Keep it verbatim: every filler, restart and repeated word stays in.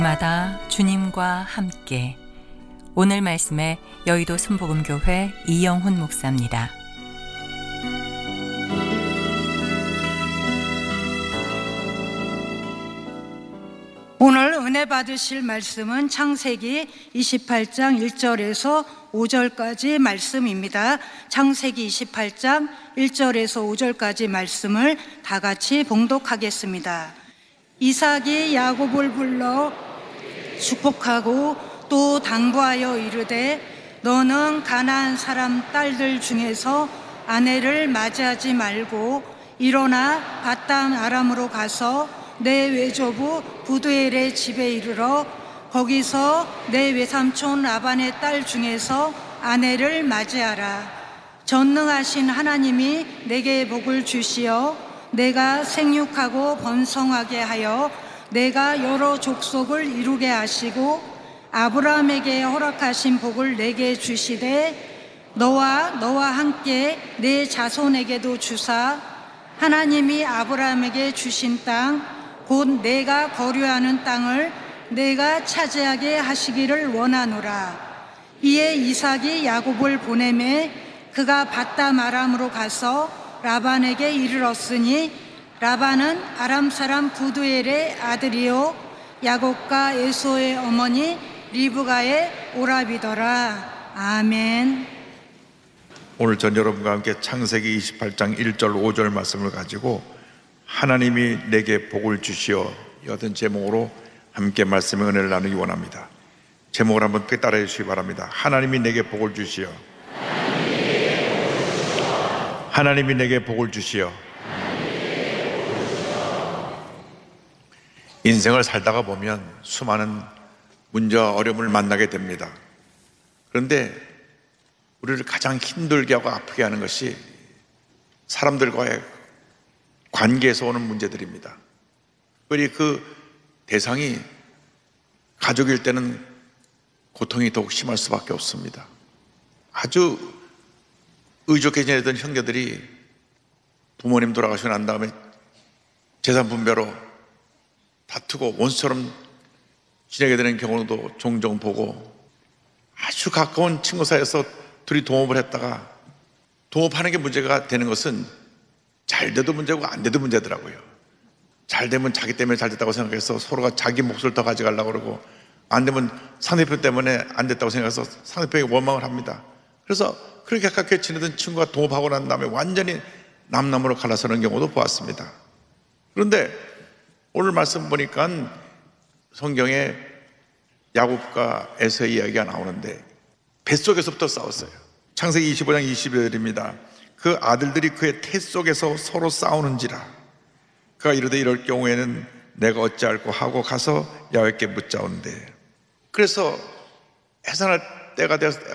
마다 주님과 함께. 오늘 말씀에 여의도 순복음교회 이영훈 목사입니다. 오늘 은혜 받으실 말씀은 창세기 이십팔 장 일 절에서 오 절까지 말씀입니다. 창세기 이십팔 장 일 절에서 오 절까지 말씀을 다 같이 봉독하겠습니다. 이삭이 야곱을 불러 축복하고 또 당부하여 이르되 너는 가나안 사람 딸들 중에서 아내를 맞이하지 말고 일어나 밧담 아람으로 가서 내 외조부 부두엘의 집에 이르러 거기서 내 외삼촌 라반의 딸 중에서 아내를 맞이하라. 전능하신 하나님이 내게 복을 주시어 내가 생육하고 번성하게 하여 내가 여러 족속을 이루게 하시고 아브라함에게 허락하신 복을 내게 주시되 너와 너와 함께 내 자손에게도 주사 하나님이 아브라함에게 주신 땅 곧 내가 거류하는 땅을 내가 차지하게 하시기를 원하노라. 이에 이삭이 야곱을 보내매 그가 밧담 아람으로 가서 라반에게 이르렀으니 라반은 아람 사람 부두엘의 아들이요 야곱과 에서의 어머니 리브가의 오라비더라. 아멘. 오늘 전 여러분과 함께 창세기 이십팔 장 일 절 오 절 말씀을 가지고 하나님이 내게 복을 주시어 여든 제목으로 함께 말씀의 은혜를 나누기 원합니다. 제목을 한번 따라해 주시기 바랍니다. 하나님이 내게 복을 주시어 하나님이 내게 복을 주시어 인생을 살다가 보면 수많은 문제와 어려움을 만나게 됩니다. 그런데 우리를 가장 힘들게 하고 아프게 하는 것이 사람들과의 관계에서 오는 문제들입니다. 특별히 그 대상이 가족일 때는 고통이 더욱 심할 수밖에 없습니다. 아주 의좋게 지내던 형제들이 부모님 돌아가시고 난 다음에 재산 분배로 다투고 원수처럼 지내게 되는 경우도 종종 보고, 아주 가까운 친구 사이에서 둘이 동업을 했다가 동업하는 게 문제가 되는 것은 잘 돼도 문제고 안 돼도 문제더라고요. 잘 되면 자기 때문에 잘 됐다고 생각해서 서로가 자기 몫을 더 가져가려고 그러고, 안 되면 상대편 때문에 안 됐다고 생각해서 상대편에게 원망을 합니다. 그래서 그렇게 가깝게 지내던 친구가 동업하고 난 다음에 완전히 남남으로 갈라서는 경우도 보았습니다. 그런데 오늘 말씀 보니까 성경에 야곱과 에서의 이야기가 나오는데 뱃속에서부터 싸웠어요. 창세기 이십오 장 이십 절입니다. 그 아들들이 그의 태 속에서 서로 싸우는지라. 그가 이르되 이럴 경우에는 내가 어찌할꼬 하고 가서 야곱께 묻자온대. 그래서 해산할 때가 되어서